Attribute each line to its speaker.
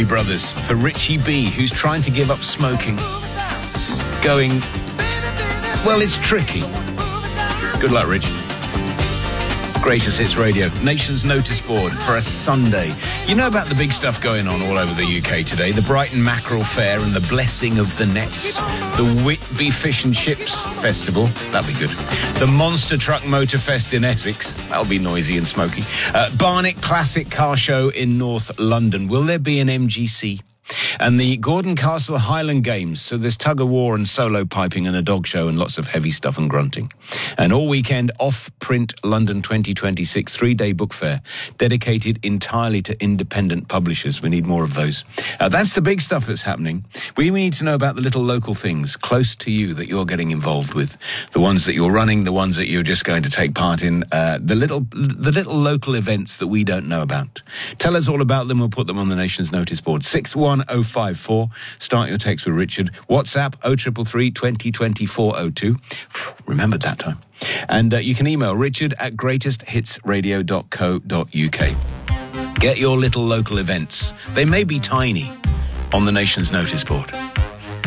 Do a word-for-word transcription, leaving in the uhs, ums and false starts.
Speaker 1: Brothers for Richie B, who's trying to give up smoking. Going, well, it's tricky. Good luck, Richie. Greatest Hits Radio, Nation's Notice Board for a Sunday. You know about the big stuff going on all over the U K today. The Brighton Mackerel Fair and the blessing of the nets. The Whitby Fish and Chips Festival. That'll be good. The Monster Truck Motor Fest in Essex. That'll be noisy and smoky. Uh, Barnet Classic Car Show in North London. Will there be an M G C? And the Gordon Castle Highland Games. So there's tug-of-war and solo piping and a dog show and lots of heavy stuff and grunting. And all weekend, Off-Print London twenty twenty-six, three-day book fair, dedicated entirely to independent publishers. We need more of those. Uh, that's the big stuff that's happening. We need to know about the little local things close to you that you're getting involved with. The ones that you're running, the ones that you're just going to take part in, uh, the little the little local events that we don't know about. Tell us all about them. We'll put them on the Nation's Notice Board. six one oh five four. Start your text with Richard. WhatsApp oh three three three, twenty, twenty-four oh two. Remembered that time. And uh, you can email richard at greatest hits radio dot co dot uk. Get your little local events. They may be tiny on the Nation's Notice Board.